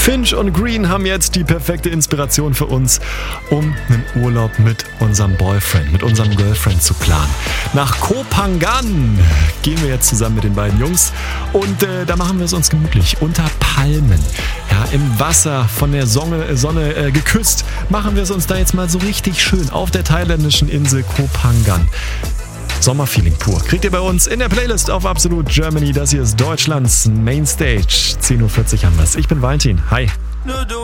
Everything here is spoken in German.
Finch und Green haben jetzt die perfekte Inspiration für uns, um einen Urlaub mit unserem Boyfriend, mit unserem Girlfriend zu planen. Nach Koh Phangan gehen wir jetzt zusammen mit den beiden Jungs und da machen wir es uns gemütlich unter Palmen. Ja, im Wasser von der Sonne geküsst, machen wir es uns da jetzt mal so richtig schön auf der thailändischen Insel Koh Phangan. Sommerfeeling pur. Kriegt ihr bei uns in der Playlist auf Absolut Germany. Das hier ist Deutschlands Mainstage. 10.40 Uhr haben wir es. Ich bin Valentin. Hi.